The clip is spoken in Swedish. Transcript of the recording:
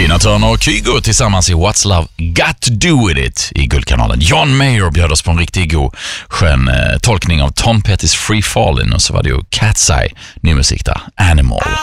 Tina Turner och Kygo tillsammans i What's Love Got To Do With It i Guldkanalen. John Mayer bjöd oss på en riktigt god skön tolkning av Tom Pettys Free Fallin', och så var det ju Cat's Eye, ny musik där, Animal.